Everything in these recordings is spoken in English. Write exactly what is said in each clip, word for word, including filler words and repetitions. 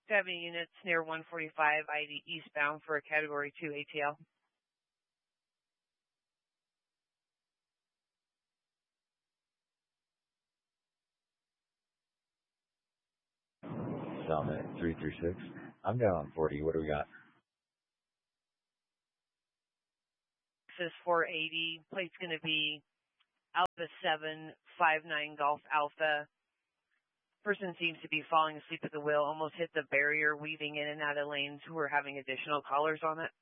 seven units near one forty-five I D eastbound for a Category two A T L. Summit three three six. I'm down on forty. What do we got? This is four eighty. Plate's going to be Alpha seven five nine Golf Alpha. Person seems to be falling asleep at the wheel, almost hit the barrier, weaving in and out of lanes. Who are having additional callers on it?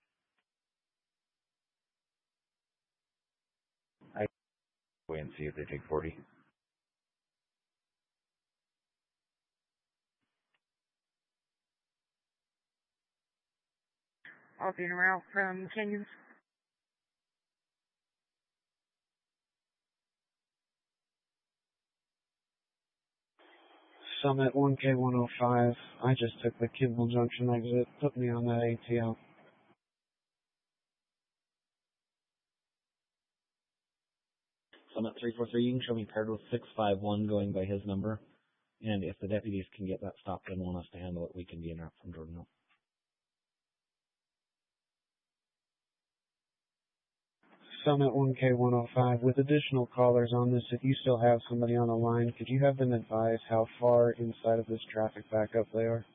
I wait and see if they take forty. I'll be en route from Canyons. Summit one K one oh five. I just took the Kimball Junction exit. Put me on that A T L. Summit three four three, you can show me paired with six five one going by his number. And if the deputies can get that stopped and want us to handle it, we can be en route from Jordan Hill. Summit one K one oh five. With additional callers on this, if you still have somebody on the line, could you have them advise how far inside of this traffic backup they are?